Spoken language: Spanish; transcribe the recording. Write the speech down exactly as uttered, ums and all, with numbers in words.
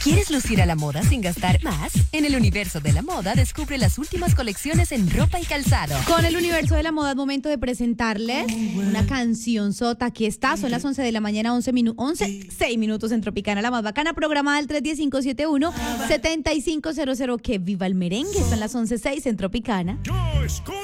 ¿Quieres lucir a la moda sin gastar más? En el universo de la moda descubre las últimas colecciones en ropa y calzado. Con el universo de la moda es momento de presentarles una canción sota. Aquí está, son las once de la mañana, once, minu- once, seis minutos en Tropicana, la más bacana, programada al tres uno cinco siete uno siete cinco cero cero. Que viva el merengue, son las once seis en Tropicana. Yo escucho